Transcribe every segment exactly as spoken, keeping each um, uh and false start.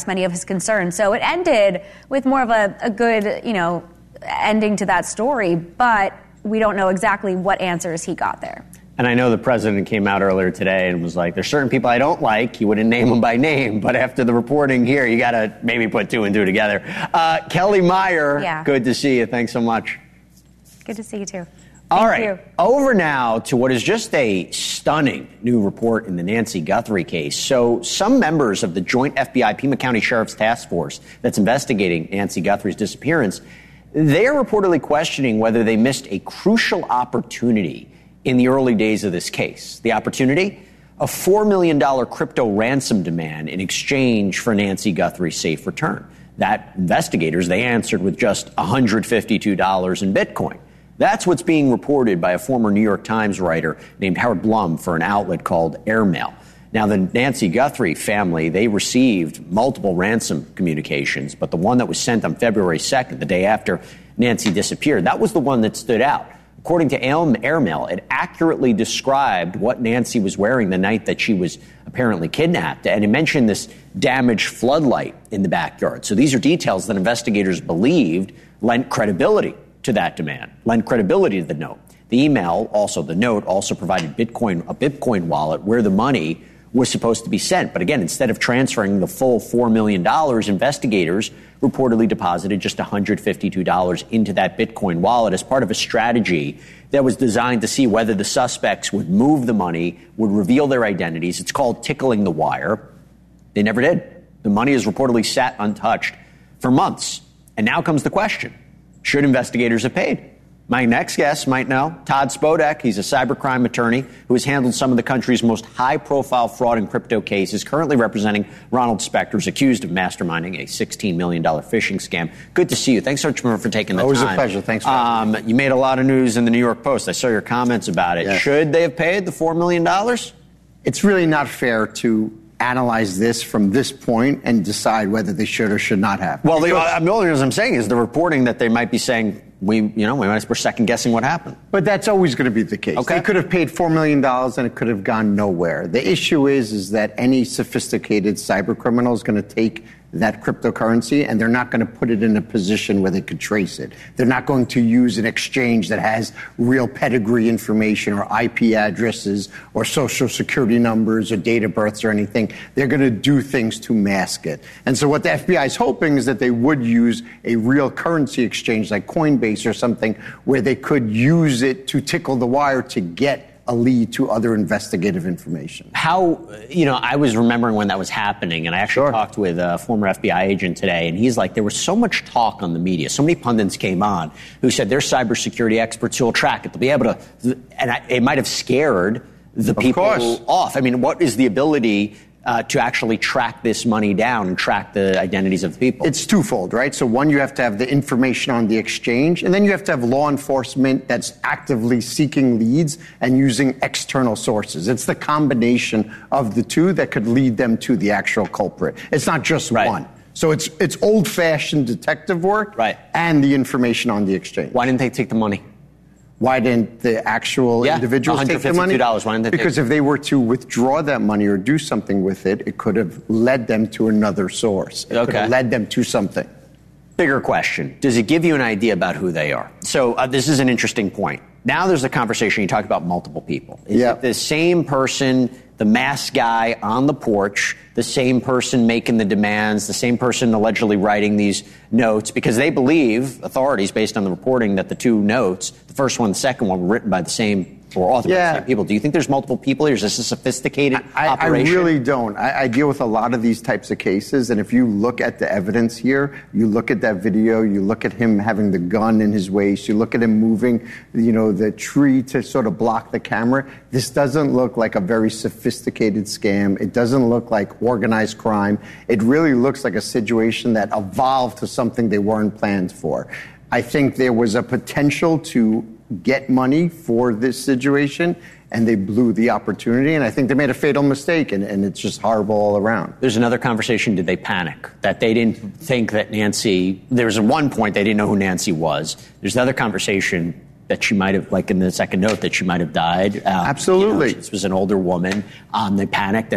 many of his concerns. So it ended with more of a, a good, you know, ending to that story, but we don't know exactly what answers he got there. And I know the president came out earlier today and was like, there's certain people I don't like. He wouldn't name them by name. But after the reporting here, you got to maybe put two and two together. Uh, Kelly Meyer, yeah. Good to see you. Thanks so much. Good to see you, too. All Thank right. you. Over now to what is just a stunning new report in the Nancy Guthrie case. So some members of the joint F B I Pima County Sheriff's Task Force that's investigating Nancy Guthrie's disappearance, they are reportedly questioning whether they missed a crucial opportunity in the early days of this case. The opportunity? A four million dollars crypto ransom demand in exchange for Nancy Guthrie's safe return. That investigators, they answered with just one hundred fifty-two dollars in Bitcoin. That's what's being reported by a former New York Times writer named Howard Blum for an outlet called Airmail. Now, the Nancy Guthrie family, they received multiple ransom communications, but the one that was sent on February second, the day after Nancy disappeared, that was the one that stood out. According to Airmail, it accurately described what Nancy was wearing the night that she was apparently kidnapped. And it mentioned this damaged floodlight in the backyard. So these are details that investigators believed lent credibility to that demand, lent credibility to the note. The email, also the note, also provided Bitcoin, a Bitcoin wallet where the money was supposed to be sent. But again, instead of transferring the full four million dollars, investigators reportedly deposited just one hundred fifty-two dollars into that Bitcoin wallet as part of a strategy that was designed to see whether the suspects would move the money, would reveal their identities. It's called tickling the wire. They never did. The money has reportedly sat untouched for months. And now comes the question, should investigators have paid? My next guest might know. Todd Spodek, he's a cybercrime attorney who has handled some of the country's most high-profile fraud and crypto cases, currently representing Ronald Spector, who's accused of masterminding a sixteen million dollars phishing scam. Good to see you. Thanks so much for taking the Always time. Always a pleasure. Thanks for having um, me. You made a lot of news in the New York Post. I saw your comments about it. Yes. Should they have paid the four million dollars? It's really not fair to analyze this from this point and decide whether they should or should not have. Well, the, uh, the only reason I'm saying is the reporting that they might be saying, we, you know, we might be second guessing what happened. But that's always going to be the case. Okay. They could have paid four million dollars and it could have gone nowhere. The issue is, is that any sophisticated cyber criminal is going to take that cryptocurrency and they're not going to put it in a position where they could trace it. They're not going to use an exchange that has real pedigree information or I P addresses or social security numbers or date of births or anything. They're going to do things to mask it. And so what the F B I is hoping is that they would use a real currency exchange like Coinbase or something where they could use it to tickle the wire to get a lead to other investigative information. How, you know, I was remembering when that was happening, and I actually Sure. talked with a former F B I agent today, and he's like, there was so much talk on the media. So many pundits came on who said they're cybersecurity experts who will track it. They'll be able to, and I, it might have scared the people course. off. I mean, what is the ability Uh, to actually track this money down and track the identities of the people? It's twofold, right? So one, you have to have the information on the exchange, and then you have to have law enforcement that's actively seeking leads and using external sources. It's the combination of the two that could lead them to the actual culprit. It's not just Right. one. So it's it's old-fashioned detective work Right. and the information on the exchange. Why didn't they take the money? Why didn't the actual Yeah, individuals take the money? one hundred fifty-two dollars. Why didn't they take Because it? if they were to withdraw that money or do something with it, it could have led them to another source. It could Okay. have led them to something. Bigger question. Does it give you an idea about who they are? So uh, this is an interesting point. Now there's a conversation. You talked about multiple people. Is Yeah. it the same person, the masked guy on the porch, the same person making the demands, the same person allegedly writing these notes? Because they believe, authorities, based on the reporting, that the two notes, the first one and the second one, were written by the same or authored by Yeah. the same people. Do you think there's multiple people here? Is this a sophisticated I, I operation? really don't. I, I deal with a lot of these types of cases, and if you look at the evidence here, you look at that video, you look at him having the gun in his waist, you look at him moving, you know, the tree to sort of block the camera. This doesn't look like a very sophisticated scam. It doesn't look like organized crime. It really looks like a situation that evolved to something they weren't planned for. I think there was a potential to get money for this situation, and they blew the opportunity, and I think they made a fatal mistake, and, and it's just horrible all around. There's another conversation. Did they panic? That they didn't think that Nancy, there was one point they didn't know who Nancy was. There's another conversation that she might have, like in the second note, that she might have died. Uh, Absolutely. You know, this was an older woman. Um, they panicked and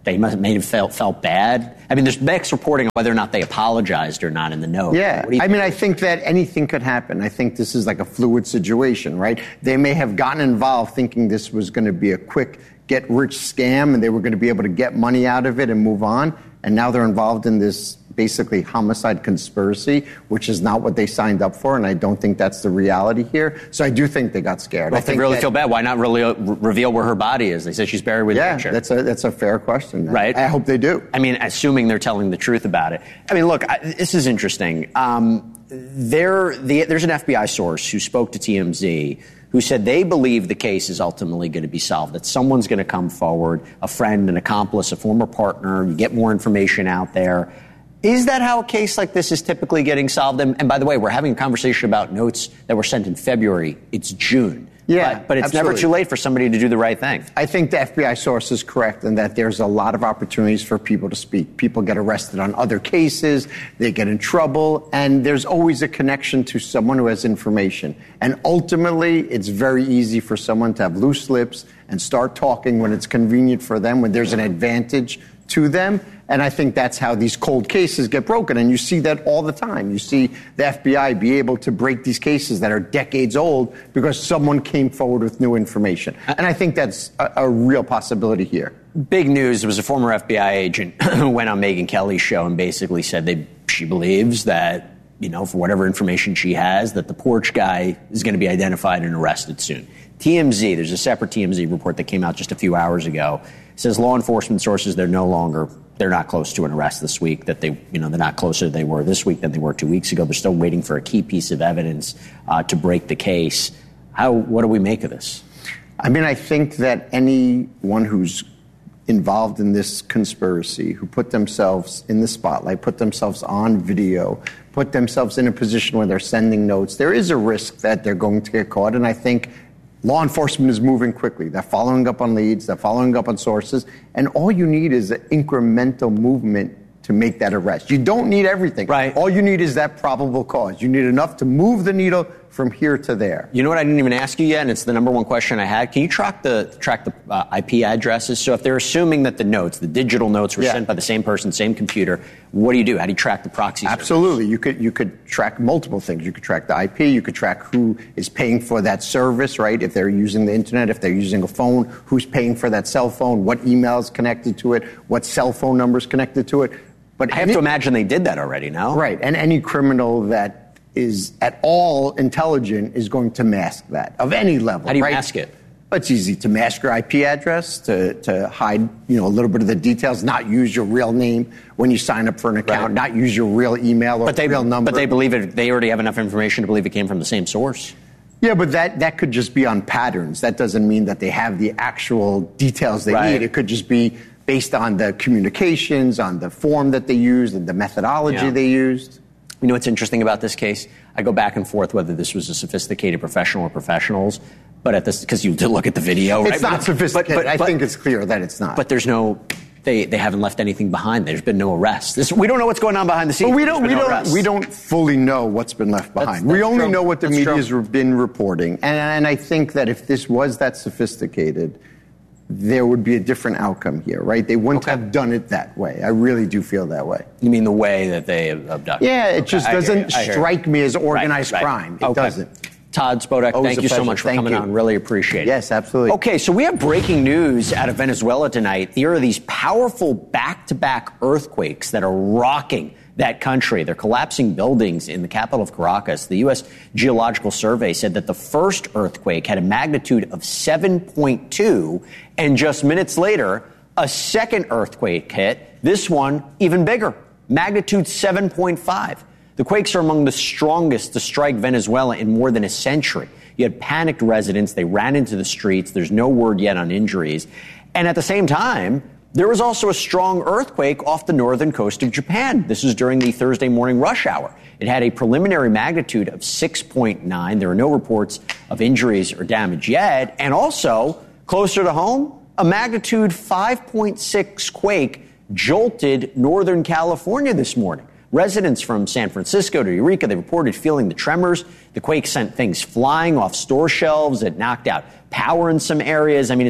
they must have made have felt felt bad. I mean, there's mixed reporting on whether or not they apologized or not in the note. Yeah, I mean, I think that anything could happen. I think this is like a fluid situation, right? They may have gotten involved thinking this was going to be a quick get-rich scam and they were going to be able to get money out of it and move on. And now they're involved in this basically homicide conspiracy, which is not what they signed up for, and I don't think that's the reality here. So I do think they got scared. Well, I if think they really that, feel bad, why not really uh, reveal where her body is? They said she's buried with yeah, nature. that's a that's a fair question, right? I hope they do. I mean, assuming they're telling the truth about it. I mean, look, I, this is interesting. Um, there, the, there's an F B I source who spoke to T M Z who said they believe the case is ultimately going to be solved, that someone's going to come forward, a friend, an accomplice, a former partner, you get more information out there. Is that how a case like this is typically getting solved? And, and by the way, we're having a conversation about notes that were sent in February. It's June. Yeah, But, but it's absolutely. never too late for somebody to do the right thing. I think the F B I source is correct in that there's a lot of opportunities for people to speak. People get arrested on other cases, they get in trouble, and there's always a connection to someone who has information. And ultimately, it's very easy for someone to have loose lips and start talking when it's convenient for them, when there's an advantage to them. And I think that's how these cold cases get broken. And you see that all the time. You see the F B I be able to break these cases that are decades old because someone came forward with new information. And I think that's a, a real possibility here. Big news. There was a former F B I agent who went on Megyn Kelly's show and basically said they, she believes that, you know, for whatever information she has, that the porch guy is going to be identified and arrested soon. T M Z, there's a separate T M Z report that came out just a few hours ago. It says law enforcement sources, they're no longer, they're not close to an arrest this week, that they, you know, they're not closer than they were this week than they were two weeks ago. They're still waiting for a key piece of evidence uh, to break the case. How, what do we make of this? I mean, I think that anyone who's involved in this conspiracy, who put themselves in the spotlight, put themselves on video, put themselves in a position where they're sending notes, there is a risk that they're going to get caught. And I think law enforcement is moving quickly. They're following up on leads. They're following up on sources. And all you need is an incremental movement to make that arrest. You don't need everything. Right. All you need is that probable cause. You need enough to move the needle from here to there. You know what I didn't even ask you yet, and it's the number one question I had. Can you track the track the uh, I P addresses? So if they're assuming that the notes, the digital notes, were Yeah. sent by the same person, same computer, what do you do? How do you track the proxy servers? Absolutely. You could you could track multiple things. You could track the I P. You could track who is paying for that service, right? If they're using the internet, if they're using a phone, who's paying for that cell phone, what email is connected to it, what cell phone number is connected to it. But I have any, to imagine they did that already, no? Right. And any criminal that is at all intelligent is going to mask that of any level. How do you right? mask it? It's easy to mask your I P address, to, to hide, you know, a little bit of the details, not use your real name when you sign up for an account, Right. not use your real email or But they, real number. but they believe it. They already have enough information to believe it came from the same source. Yeah, but that, that could just be on patterns. That doesn't mean that they have the actual details they Right. need. It could just be based on the communications, on the form that they used, and the methodology Yeah. they used. You know what's interesting about this case? I go back and forth whether this was a sophisticated professional or professionals. But at this, because you did look at the video, right? It's not But- sophisticated. but- but- I but- think it's clear that it's not. But there's no, they, they haven't left anything behind. There's been no arrest. This, we don't know what's going on behind the scenes. But we There's don't, been we no don't, arrest. we don't fully know what's been left behind. that's we only true. know what the That's media's true. been reporting. And, and I think that if this was that sophisticated, there would be a different outcome here, right? They wouldn't Okay. have done it that way. I really do feel that way. You mean the way that they abducted? Yeah, it Okay, just I hear doesn't you, I hear you. strike me as organized Right, right. crime. It Okay. doesn't. Todd Spodek, Always thank a you so pleasure. much for Thank coming you. on. Really appreciate it. Yes, absolutely. Okay, so we have breaking news out of Venezuela tonight. There are these powerful back-to-back earthquakes that are rocking that country. They're collapsing buildings in the capital of Caracas. The U S Geological Survey said that the first earthquake had a magnitude of seven point two, and just minutes later, a second earthquake hit. This one, even bigger, magnitude seven point five. The quakes are among the strongest to strike Venezuela in more than a century. You had panicked residents. They ran into the streets. There's no word yet on injuries. And at the same time, there was also a strong earthquake off the northern coast of Japan. This is during the Thursday morning rush hour. It had a preliminary magnitude of six point nine. There are no reports of injuries or damage yet. And also, closer to home, a magnitude five point six quake jolted Northern California this morning. Residents from San Francisco to Eureka, they reported feeling the tremors. The quake sent things flying off store shelves. It knocked out power in some areas. I mean, it's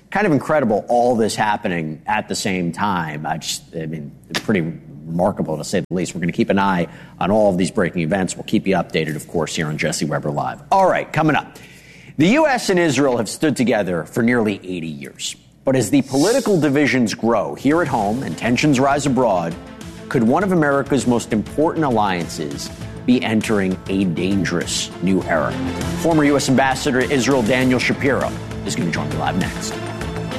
kind of incredible, all this happening at the same time. I just, I mean, it's pretty remarkable to say the least. We're going to keep an eye on all of these breaking events. We'll keep you updated, of course, here on Jesse Weber Live. All right, coming up. The U S and Israel have stood together for nearly eighty years. But as the political divisions grow here at home and tensions rise abroad, could one of America's most important alliances be entering a dangerous new era? Former U S Ambassador to Israel Daniel Shapiro is going to join me live next.